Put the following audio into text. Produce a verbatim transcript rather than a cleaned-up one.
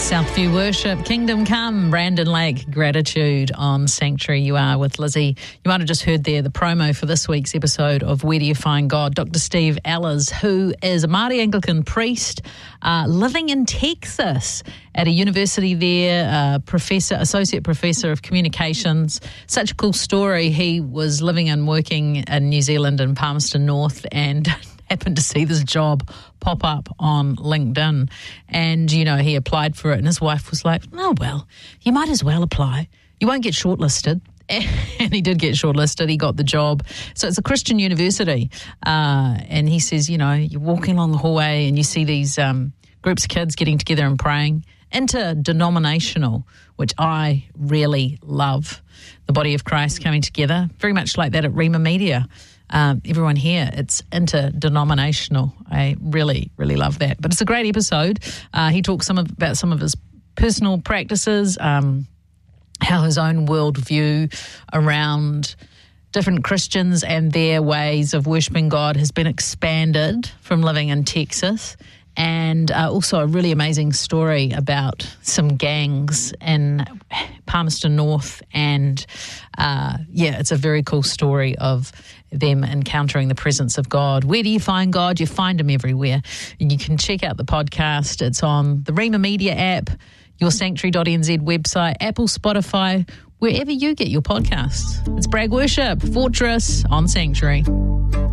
Southview Worship, Kingdom Come, Brandon Lake, Gratitude on Sanctuary. You are with Lizzie. You might have just heard there the promo for this week's episode of Where Do You Find God? Doctor Steve Ellers, who is a Māori Anglican priest uh, living in Texas at a university there, uh, professor, associate professor of communications. Such a cool story. He was living and working in New Zealand in Palmerston North and happened to see this job pop up on LinkedIn, and you know he applied for it, and his wife was like, "Oh well, you might as well apply. You won't get shortlisted." And he did get shortlisted. He got the job. So it's a Christian university, uh, and he says, you know, you're walking along the hallway and you see these um, groups of kids getting together and praying. Interdenominational, which I really love. The body of Christ coming together, very much like that at Rima Media. Um, everyone here, it's interdenominational. I really, really love that. But it's a great episode. Uh, he talks some of, about some of his personal practices, um, how his own worldview around different Christians and their ways of worshiping God has been expanded from living in Texas. And uh, also a really amazing story about some gangs in Palmerston North. And uh, yeah, it's a very cool story of them encountering the presence of God. Where do you find God? You find him everywhere. And you can check out the podcast. It's on the Rima Media app, your sanctuary dot n z website, Apple, Spotify, wherever you get your podcasts. It's Brag Worship, Fortress on Sanctuary.